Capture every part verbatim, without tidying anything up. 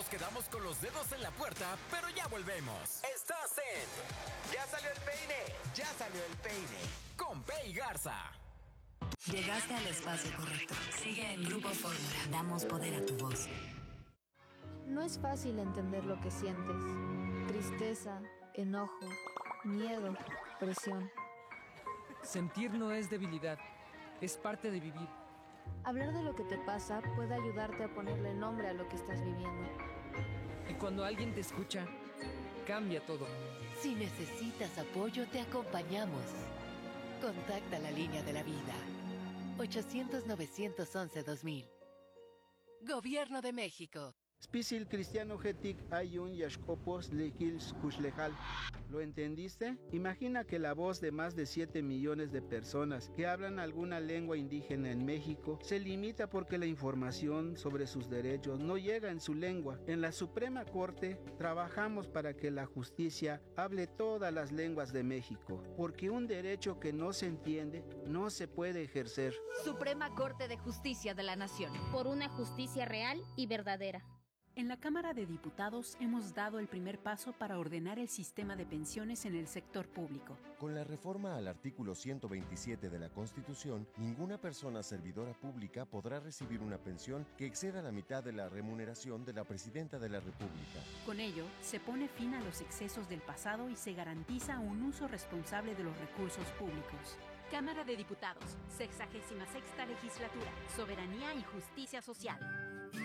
nos quedamos con los dedos en la puerta, pero ya volvemos. Estás en Ya salió el peine, ya salió el peine. Con Pe y Garza. Llegaste al espacio correcto. Sigue en Grupo Fórmula. Damos poder a tu voz. No es fácil entender lo que sientes. Tristeza, enojo, miedo, presión. Sentir no es debilidad, es parte de vivir. Hablar de lo que te pasa puede ayudarte a ponerle nombre a lo que estás viviendo. Y cuando alguien te escucha, cambia todo. Si necesitas apoyo, te acompañamos. Contacta la línea de la vida. ochocientos, novecientos once, dos mil. Gobierno de México. Spisil cristiano getic ayun yashkopos lekils kushlejal. ¿Lo entendiste? Imagina que la voz de más de siete millones de personas que hablan alguna lengua indígena en México se limita porque la información sobre sus derechos no llega en su lengua. En la Suprema Corte trabajamos para que la justicia hable todas las lenguas de México, porque un derecho que no se entiende no se puede ejercer. Suprema Corte de Justicia de la Nación. Por una justicia real y verdadera. En la Cámara de Diputados hemos dado el primer paso para ordenar el sistema de pensiones en el sector público. Con la reforma al artículo ciento veintisiete de la Constitución, ninguna persona servidora pública podrá recibir una pensión que exceda la mitad de la remuneración de la Presidenta de la República. Con ello, se pone fin a los excesos del pasado y se garantiza un uso responsable de los recursos públicos. Cámara de Diputados, sexagésima sexta legislatura, Soberanía y Justicia Social.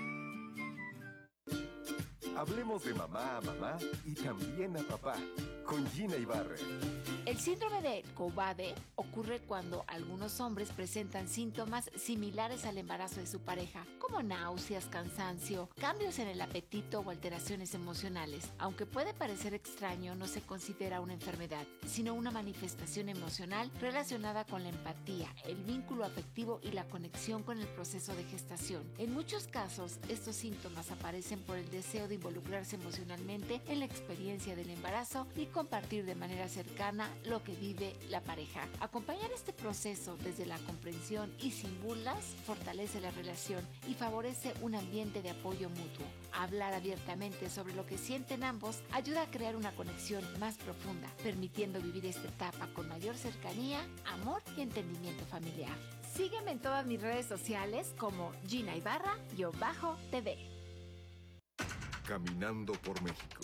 Hablemos de mamá a mamá y también a papá, con Gina Ibarra. El síndrome de Combade ocurre cuando algunos hombres presentan síntomas similares al embarazo de su pareja, como náuseas, cansancio, cambios en el apetito o alteraciones emocionales. Aunque puede parecer extraño, no se considera una enfermedad, sino una manifestación emocional relacionada con la empatía, el vínculo afectivo y la conexión con el proceso de gestación. En muchos casos, estos síntomas aparecen por el deseo de involucrarse emocionalmente en la experiencia del embarazo y compartir de manera cercana lo que vive la pareja. Acompañar este proceso desde la comprensión y sin burlas fortalece la relación y favorece un ambiente de apoyo mutuo. Hablar abiertamente sobre lo que sienten ambos ayuda a crear una conexión más profunda, permitiendo vivir esta etapa con mayor cercanía, amor y entendimiento familiar. Sígueme en todas mis redes sociales como Gina Ibarra-T V. Caminando por México.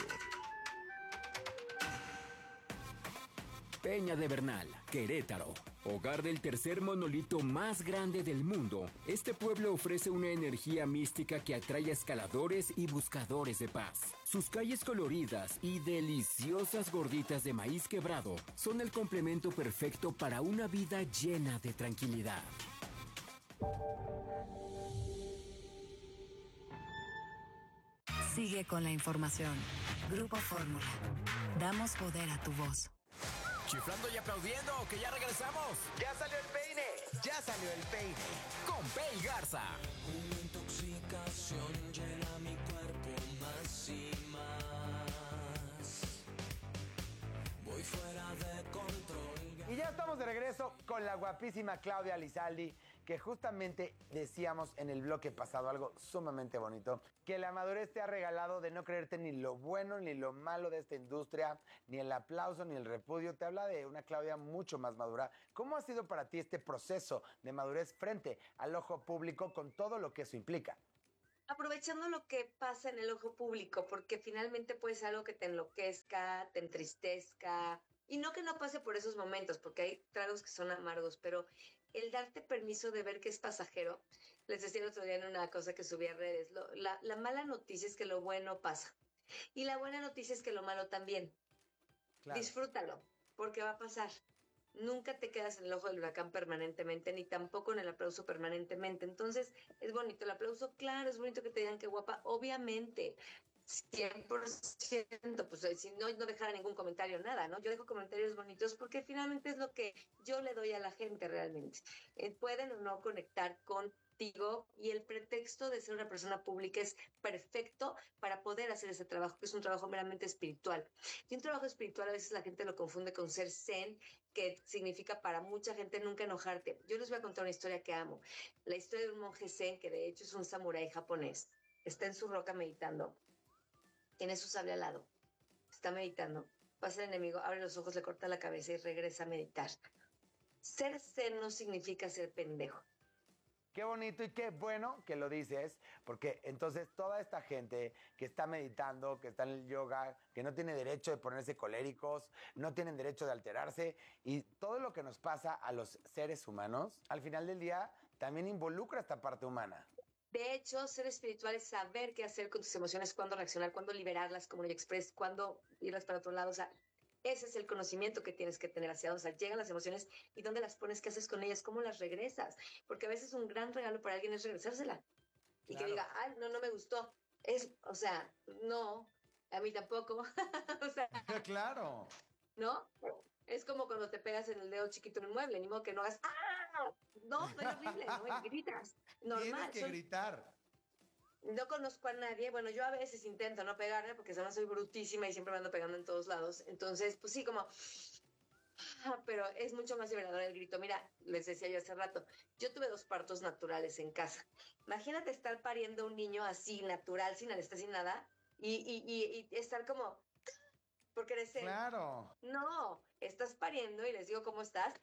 Peña de Bernal, Querétaro, hogar del tercer monolito más grande del mundo. Este pueblo ofrece una energía mística que atrae a escaladores y buscadores de paz. Sus calles coloridas y deliciosas gorditas de maíz quebrado son el complemento perfecto para una vida llena de tranquilidad. Sigue con la información. Grupo Fórmula. Damos poder a tu voz. Chiflando y aplaudiendo, que ya regresamos. Ya salió el peine, ya salió el peine. Con Pe y Garza. Una intoxicación llena mi cuerpo más y más. Voy fuera de control. Y ya estamos de regreso con la guapísima Claudia Lizaldi, que justamente decíamos en el bloque pasado algo sumamente bonito, que la madurez te ha regalado de no creerte ni lo bueno ni lo malo de esta industria, ni el aplauso ni el repudio. Te habla de una Claudia mucho más madura. ¿Cómo ha sido para ti este proceso de madurez frente al ojo público con todo lo que eso implica? Aprovechando lo que pasa en el ojo público, porque finalmente puede ser algo que te enloquezca, te entristezca, y no que no pase por esos momentos, porque hay tragos que son amargos, pero el darte permiso de ver que es pasajero. Les decía el otro día en una cosa que subí a redes, lo, la, la mala noticia es que lo bueno pasa, y la buena noticia es que lo malo también. Claro. Disfrútalo, porque va a pasar. Nunca te quedas en el ojo del huracán permanentemente, ni tampoco en el aplauso permanentemente. Entonces, es bonito el aplauso, claro, es bonito que te digan que guapa, obviamente, cien por ciento, pues si no, no dejara ningún comentario, nada, ¿no? Yo dejo comentarios bonitos porque finalmente es lo que yo le doy a la gente realmente. Eh, pueden o no conectar con y el pretexto de ser una persona pública es perfecto para poder hacer ese trabajo, que es un trabajo meramente espiritual. Y un trabajo espiritual a veces la gente lo confunde con ser zen, que significa para mucha gente nunca enojarte. Yo les voy a contar una historia que amo. La historia de un monje zen, que de hecho es un samurái japonés. Está en su roca meditando tiene su sable al lado, está meditando, pasa el enemigo, abre los ojos, le corta la cabeza y regresa a meditar. Ser zen no significa ser pendejo. Qué bonito y qué bueno que lo dices, porque entonces toda esta gente que está meditando, que está en el yoga, que no tiene derecho de ponerse coléricos, no tienen derecho de alterarse, y todo lo que nos pasa a los seres humanos, al final del día también involucra esta parte humana. De hecho, ser espiritual es saber qué hacer con tus emociones, cuándo reaccionar, cuándo liberarlas, como yo express, cuándo irlas para otro lado. O sea, ese es el conocimiento que tienes que tener hacia, o sea, llegan las emociones y dónde las pones, qué haces con ellas, cómo las regresas. Porque a veces un gran regalo para alguien es regresársela. Y Claro. que diga, ay, no, no me gustó. Es, o sea, no, a mí tampoco. O sea, Claro. ¿no? Es como cuando te pegas en el dedo chiquito en un mueble, ni modo que no hagas, ¡ah! No, no es horrible, ¿no? Y gritas. Normal. Tienes que son- gritar. No conozco a nadie, bueno, yo a veces intento no pegarme porque además soy brutísima y siempre me ando pegando en todos lados. Entonces, pues sí, como, ah, pero es mucho más liberador el grito. Mira, les decía yo hace rato, yo tuve dos partos naturales en casa. Imagínate estar pariendo un niño así, natural, sin anestesia, sin nada, y, y, y, y estar como, porque eres él. Claro. No, estás pariendo y les digo, ¿cómo estás?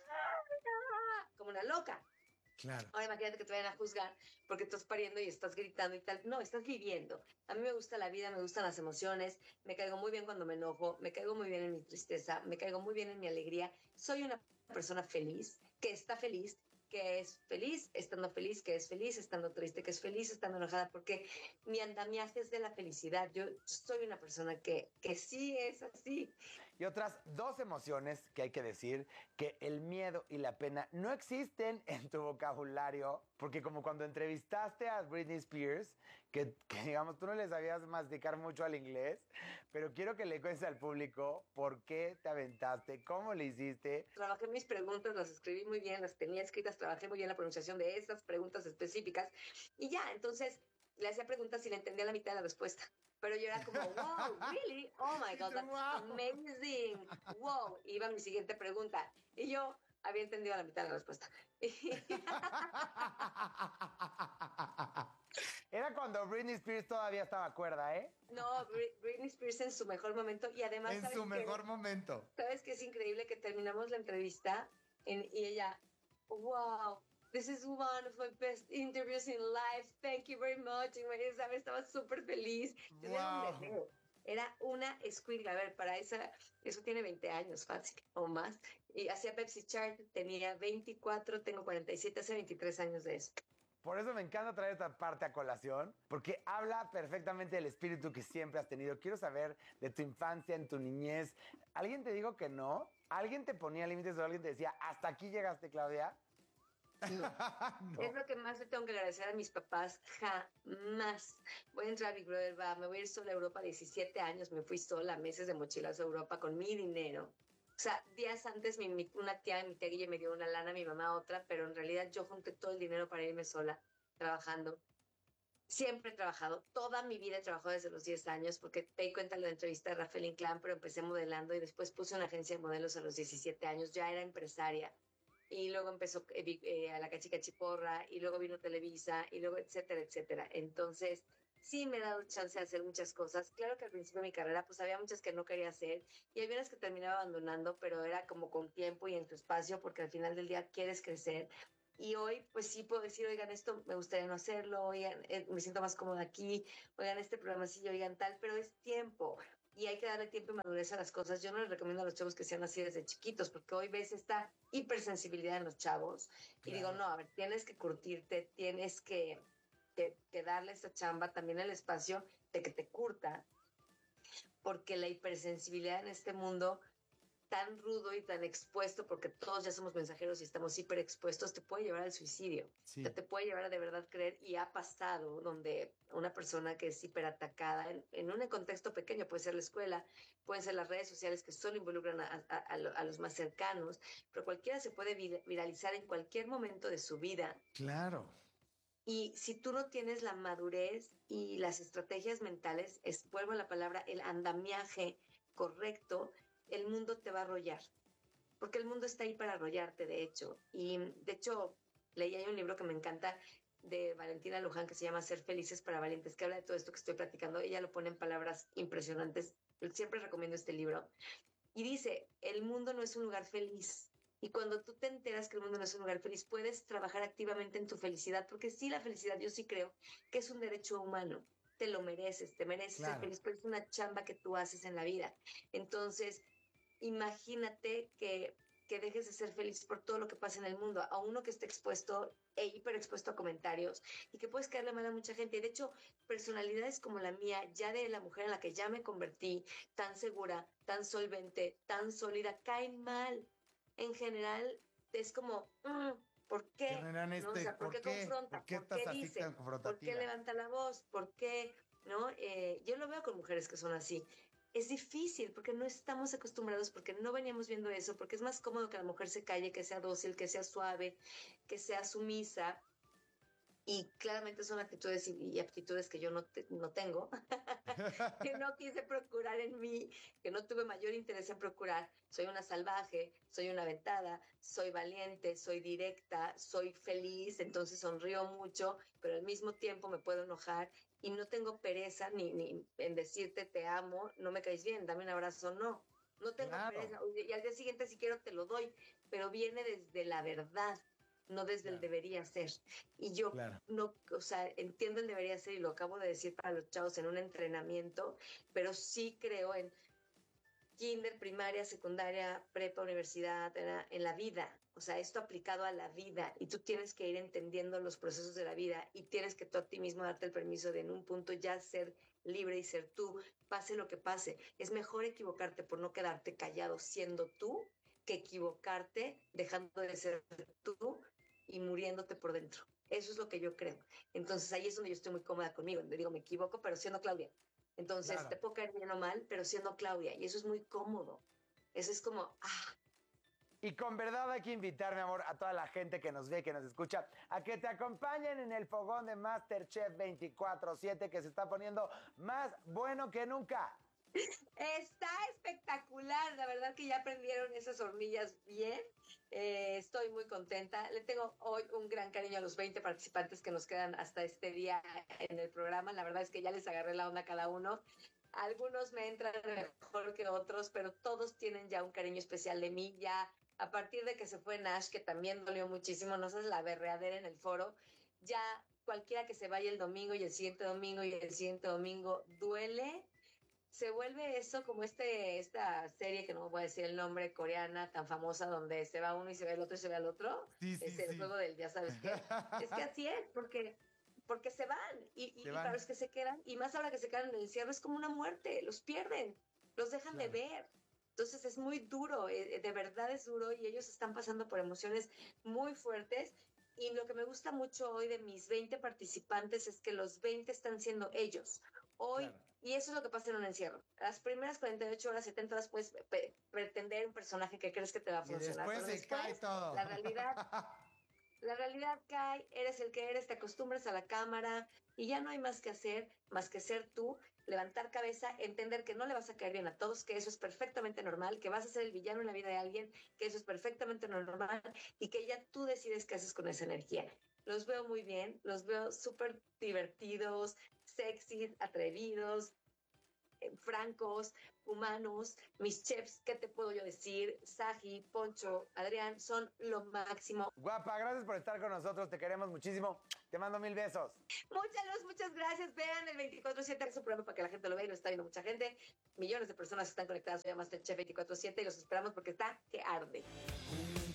¡Ah! Como una loca. Claro. Ahora imagínate que te vayan a juzgar porque estás pariendo y estás gritando y tal. No, estás viviendo. A mí me gusta la vida, me gustan las emociones, me caigo muy bien cuando me enojo, me caigo muy bien en mi tristeza, me caigo muy bien en mi alegría. Soy una persona feliz, que está feliz, que es feliz estando feliz, que es feliz estando triste, que es feliz estando enojada, porque mi andamiaje es de la felicidad. Yo soy una persona que, que sí es así. Y otras dos emociones que hay que decir, que el miedo y la pena no existen en tu vocabulario, porque como cuando entrevistaste a Britney Spears, que, que digamos tú no le sabías masticar mucho al inglés, pero quiero que le cuentes al público por qué te aventaste, cómo le hiciste. Trabajé mis preguntas, las escribí muy bien, las tenía escritas, trabajé muy bien la pronunciación de esas preguntas específicas y ya, entonces le hacía preguntas y le entendía la mitad de la respuesta. Pero yo era como, wow, really? Oh my God, that's amazing. Wow. Y iba mi siguiente pregunta. Y yo había entendido la mitad de la respuesta. Era cuando Britney Spears todavía estaba cuerda, ¿eh? No, Bri- Britney Spears en su mejor momento y además... En ¿sabes su qué? mejor momento. ¿Sabes qué es increíble? Que terminamos la entrevista en- y ella, wow, this is one of my best interviews in life, thank you very much. Y me, ¿sabes? Estaba súper feliz. Yo era un Wow. bebé. Era una escuincla. A ver, para esa, eso tiene veinte años fácil o más. Y hacía Pepsi Chart, tenía veinticuatro, tengo cuarenta y siete, hace veintitrés años de eso. Por eso me encanta traer esta parte a colación, porque habla perfectamente del espíritu que siempre has tenido. Quiero saber de tu infancia, en tu niñez. ¿Alguien te dijo que no? ¿Alguien te ponía límites o alguien te decía, hasta aquí llegaste, Claudia? No. Es lo que más le tengo que agradecer a mis papás. Jamás voy a entrar a Big Brother, va, me voy a ir sola a Europa, diecisiete años, me fui sola, meses de mochilas a Europa con mi dinero. O sea, días antes mi, mi- una tía, mi tía Guille me dio una lana, mi mamá otra, pero en realidad yo junté todo el dinero para irme sola, trabajando. Siempre he trabajado, toda mi vida he trabajado desde los diez años, porque te di cuenta en la entrevista de Rafael Inclán, pero empecé modelando y después puse una agencia de modelos a los diecisiete años, ya era empresaria. Y luego empezó eh, vi- eh, a la cachicachiporra, y luego vino Televisa, y luego etcétera, etcétera. Entonces, sí me he dado chance de hacer muchas cosas. Claro que al principio de mi carrera, pues había muchas que no quería hacer, y había unas que terminaba abandonando, pero era como con tiempo y en tu espacio, porque al final del día quieres crecer. Y hoy, pues sí puedo decir, oigan, esto me gustaría no hacerlo, oigan, eh, me siento más cómoda aquí, oigan, este programa sí, oigan tal, pero es tiempo. Y hay que darle tiempo y madurez a las cosas. Yo no les recomiendo a los chavos que sean así desde chiquitos, porque hoy ves esta hipersensibilidad en los chavos. Y digo, no, a ver, tienes que curtirte, tienes que, que, que darle esa chamba, también el espacio de que te curta, porque la hipersensibilidad en este mundo tan rudo y tan expuesto, porque todos ya somos mensajeros y estamos hiper expuestos, te puede llevar al suicidio. Sí. O sea, te puede llevar a de verdad creer, y ha pasado donde una persona que es hiper atacada en, en un contexto pequeño, puede ser la escuela, pueden ser las redes sociales que solo involucran a, a, a, lo- a los más cercanos, pero cualquiera se puede vir- viralizar en cualquier momento de su vida. Claro. Y si tú no tienes la madurez y las estrategias mentales, es, vuelvo a la palabra, el andamiaje correcto, el mundo te va a arrollar. Porque el mundo está ahí para arrollarte, de hecho. Y de hecho, leí ahí un libro que me encanta, de Valentina Luján que se llama Ser Felices para Valientes, que habla de todo esto que estoy platicando. Ella lo pone en palabras impresionantes. Siempre recomiendo este libro. Y dice, el mundo no es un lugar feliz. Y cuando tú te enteras que el mundo no es un lugar feliz, puedes trabajar activamente en tu felicidad, porque sí, la felicidad yo sí creo que es un derecho humano. Te lo mereces, te mereces claro. ser feliz, pero es una chamba que tú haces en la vida. Entonces, imagínate que, que dejes de ser feliz por todo lo que pasa en el mundo, a uno que esté expuesto e hiper expuesto a comentarios y que puedes caerle mal a mucha gente. Y de hecho, personalidades como la mía, ya de la mujer en la que ya me convertí, tan segura, tan solvente, tan sólida, caen mal. En general, es como, mm, ¿por qué? ¿No? Este, o sea, ¿por, ¿por qué, qué confronta? ¿Por qué, ¿Por qué dice? ¿Por qué levanta la voz? ¿Por qué? ¿No? Eh, yo lo veo con mujeres que son así. Es difícil porque no estamos acostumbrados, porque no veníamos viendo eso, porque es más cómodo que la mujer se calle, que sea dócil, que sea suave, que sea sumisa. Y claramente son actitudes y, y aptitudes que yo no, te, no tengo, que no quise procurar en mí, que no tuve mayor interés en procurar. Soy una salvaje, soy una aventada, soy valiente, soy directa, soy feliz, entonces sonrío mucho, pero al mismo tiempo me puedo enojar y no tengo pereza ni, ni en decirte te amo, no me caes bien, dame un abrazo, no. No tengo claro. pereza, y al día siguiente si quiero te lo doy, pero viene desde la verdad. No desde claro. el debería ser. Y yo claro. no, o sea, entiendo el debería ser y lo acabo de decir para los chavos en un entrenamiento, pero sí creo en kinder, primaria, secundaria, prepa, universidad, en la, en la vida. O sea, esto aplicado a la vida y tú tienes que ir entendiendo los procesos de la vida y tienes que tú a ti mismo darte el permiso de en un punto ya ser libre y ser tú, pase lo que pase. Es mejor equivocarte por no quedarte callado siendo tú que equivocarte dejando de ser tú y muriéndote por dentro. Eso es lo que yo creo. Entonces ahí es donde yo estoy muy cómoda conmigo. Digo, me equivoco, pero siendo Claudia. Entonces claro. te puedo caer bien o mal, pero siendo Claudia. Y eso es muy cómodo. Eso es como, ah. Y con verdad hay que invitar, mi amor, a toda la gente que nos ve, que nos escucha, a que te acompañen en el fogón de MasterChef veinticuatro siete, que se está poniendo más bueno que nunca. Está espectacular, la verdad que ya aprendieron esas hornillas bien, eh, estoy muy contenta, le tengo hoy un gran cariño a los veinte participantes que nos quedan hasta este día en el programa, la verdad es que ya les agarré la onda a cada uno, algunos me entran mejor que otros, pero todos tienen ya un cariño especial de mí, ya a partir de que se fue Nash, que también dolió muchísimo, no sabes la berreadera en el foro, ya cualquiera que se vaya el domingo y el siguiente domingo y el siguiente domingo duele. Se vuelve eso como este esta serie que no voy a decir el nombre, coreana, tan famosa, donde se va uno y se ve el otro y se ve el otro. Sí, sí, es el sí. juego del ya sabes qué. Es que así es, porque, porque se van. Y, y, se van. Y para los que se quedan, y más ahora que se quedan en el encierro, es como una muerte. Los pierden, los dejan claro. de ver. Entonces es muy duro, eh, de verdad es duro, y ellos están pasando por emociones muy fuertes. Y lo que me gusta mucho hoy de mis veinte participantes es que los veinte están siendo ellos. Hoy... Claro. Y eso es lo que pasa en un encierro. Las primeras cuarenta y ocho horas, setenta horas, puedes pe- pretender un personaje que crees que te va a funcionar. Y después se después, cae todo. La realidad, la realidad cae, eres el que eres, te acostumbras a la cámara y ya no hay más que hacer, más que ser tú, levantar cabeza, entender que no le vas a caer bien a todos, que eso es perfectamente normal, que vas a ser el villano en la vida de alguien, que eso es perfectamente normal y que ya tú decides qué haces con esa energía. Los veo muy bien, los veo súper divertidos, sexys, atrevidos, eh, francos, humanos. Mis chefs, ¿qué te puedo yo decir? Saji, Poncho, Adrián, son lo máximo. Guapa, gracias por estar con nosotros, te queremos muchísimo. Te mando mil besos. Muchas luz, muchas gracias. Vean el veinticuatro siete, es un programa para que la gente lo vea y lo está viendo mucha gente. Millones de personas están conectadas a MasterChef veinticuatro siete y los esperamos porque está que arde.